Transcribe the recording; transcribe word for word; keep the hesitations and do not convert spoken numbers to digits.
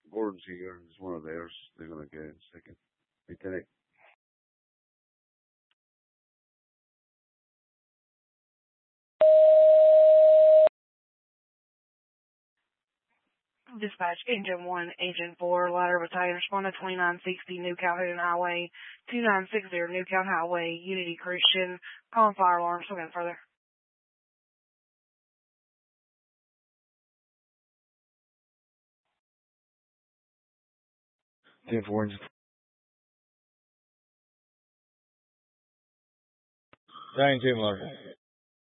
Gordon's here. It's one of theirs. They're gonna get it in a second. Lieutenant. Dispatch, Agent one, Agent four, Ladder Battalion, respond to twenty-nine sixty New Calhoun Highway, two nine six zero New Cal Highway, Unity Christian, calling fire alarm, so again further. ten four. Giant Jim Larkin.